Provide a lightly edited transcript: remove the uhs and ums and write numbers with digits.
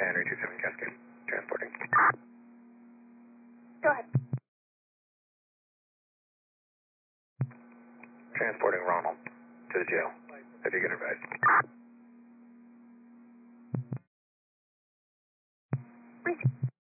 Henry 27 Cascade, transporting. Go ahead. Transporting Ronald to the jail, if you get advice.